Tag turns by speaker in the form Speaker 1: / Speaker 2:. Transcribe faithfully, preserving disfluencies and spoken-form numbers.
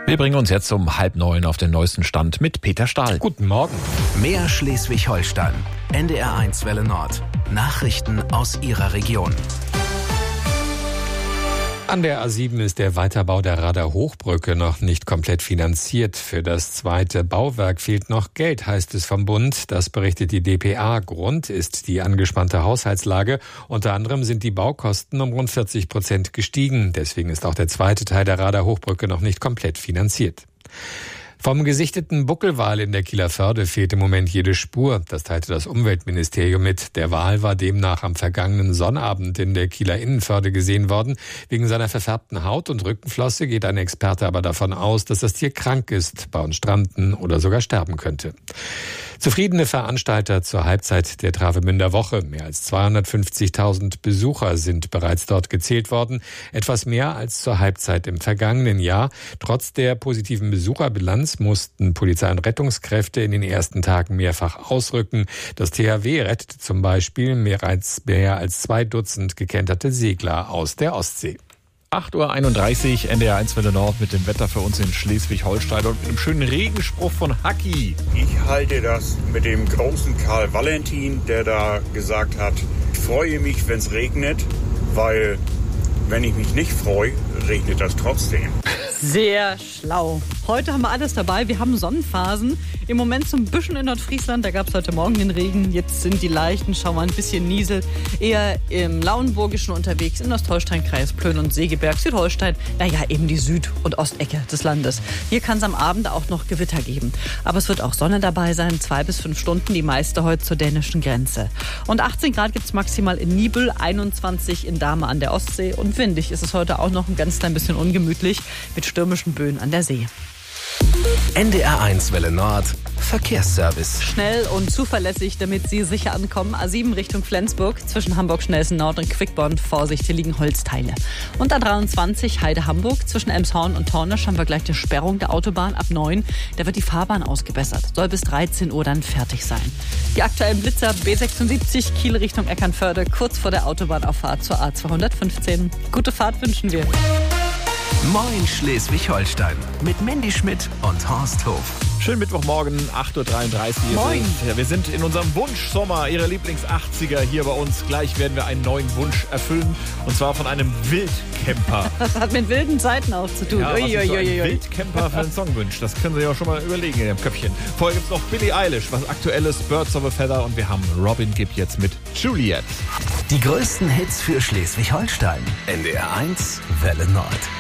Speaker 1: Wir bringen uns jetzt um halb neun auf den neuesten Stand mit Peter Stahl.
Speaker 2: Guten Morgen.
Speaker 3: Mehr Schleswig-Holstein. N D R eins Welle Nord. Nachrichten aus Ihrer Region.
Speaker 2: An der A sieben ist der Weiterbau der Rader Hochbrücke noch nicht komplett finanziert. Für das zweite Bauwerk fehlt noch Geld, heißt es vom Bund. Das berichtet die D P A. Grund ist die angespannte Haushaltslage. Unter anderem sind die Baukosten um rund vierzig Prozent gestiegen. Deswegen ist auch der zweite Teil der Rader Hochbrücke noch nicht komplett finanziert. Vom gesichteten Buckelwal in der Kieler Förde fehlt im Moment jede Spur. Das teilte das Umweltministerium mit. Der Wal war demnach am vergangenen Sonnabend in der Kieler Innenförde gesehen worden. Wegen seiner verfärbten Haut und Rückenflosse geht ein Experte aber davon aus, dass das Tier krank ist, bauen stranden oder sogar sterben könnte. Zufriedene Veranstalter zur Halbzeit der Travemünder Woche. Mehr als zweihundertfünfzigtausend Besucher sind bereits dort gezählt worden. Etwas mehr als zur Halbzeit im vergangenen Jahr. Trotz der positiven Besucherbilanz mussten Polizei und Rettungskräfte in den ersten Tagen mehrfach ausrücken. Das T H W rettete zum Beispiel mehr als, mehr als zwei Dutzend gekenterte Segler aus der Ostsee.
Speaker 1: acht Uhr einunddreißig, N D R eins Welle Nord mit dem Wetter für uns in Schleswig-Holstein und mit einem schönen Regenspruch von Hacki.
Speaker 4: Ich halte das mit dem großen Karl Valentin, der da gesagt hat, ich freue mich, wenn es regnet, weil wenn ich mich nicht freue, regnet das trotzdem.
Speaker 5: Sehr schlau. Heute haben wir alles dabei. Wir haben Sonnenphasen. Im Moment so ein bisschen in Nordfriesland. Da gab es heute Morgen den Regen. Jetzt sind die leichten, schau mal, ein bisschen Niesel. Eher im Lauenburgischen unterwegs, in Ostholstein-Kreis, Plön und Segeberg, Südholstein. Naja, eben die Süd- und Ostecke des Landes. Hier kann es am Abend auch noch Gewitter geben. Aber es wird auch Sonne dabei sein. Zwei bis fünf Stunden, die meiste heute zur dänischen Grenze. Und achtzehn Grad gibt es maximal in Nibel, einundzwanzig in Dahme an der Ostsee. Und windig ist es heute auch noch ein ganz klein bisschen ungemütlich mit stürmischen Böen an der See.
Speaker 3: N D R eins Welle Nord. Verkehrsservice.
Speaker 5: Schnell und zuverlässig, damit Sie sicher ankommen. A sieben Richtung Flensburg, zwischen Hamburg-Schnellsen Nord und Quickborn. Vorsicht, hier liegen Holzteile. Und A dreiundzwanzig Heide-Hamburg, zwischen Elmshorn und Tornisch haben wir gleich eine Sperrung der Autobahn ab neun. Da wird die Fahrbahn ausgebessert. Soll bis dreizehn Uhr dann fertig sein. Die aktuellen Blitzer B sechsundsiebzig, Kiel Richtung Eckernförde, kurz vor der Autobahnauffahrt zur A zweihundertfünfzehn. Gute Fahrt wünschen wir.
Speaker 3: Moin Schleswig-Holstein mit Mandy Schmidt und Horst Hof.
Speaker 1: Schönen Mittwochmorgen, acht Uhr dreiunddreißig.
Speaker 5: Moin.
Speaker 1: Ja, wir sind in unserem Wunschsommer, Ihre Lieblings-achtziger hier bei uns. Gleich werden wir einen neuen Wunsch erfüllen. Und zwar von einem Wildcamper.
Speaker 5: Das hat mit wilden Zeiten auch zu tun.
Speaker 1: Ja, was
Speaker 5: ui,
Speaker 1: sich so ein
Speaker 5: ui, ui.
Speaker 1: Wildcamper für einen Song wünscht. Das können Sie ja schon mal überlegen in Ihrem Köpfchen. Vorher gibt es noch Billie Eilish, was aktuelles, Birds of a Feather. Und wir haben Robin Gibb jetzt mit Juliet.
Speaker 3: Die größten Hits für Schleswig-Holstein. N D R eins Welle Nord.